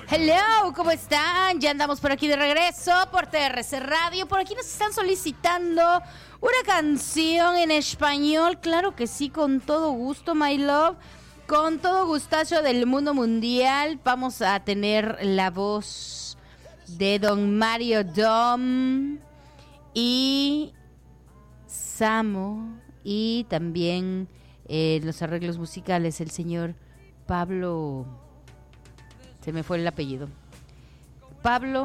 Hello, ¿cómo están? Ya andamos por aquí de regreso por TRC Radio. Por aquí nos están solicitando una canción en español. Claro que sí, con todo gusto, my love. Con todo gustazo del mundo mundial. Vamos a tener la voz de don Mario Dom y Samo. Y también los arreglos musicales, el señor Pablo... Se me fue el apellido. Pablo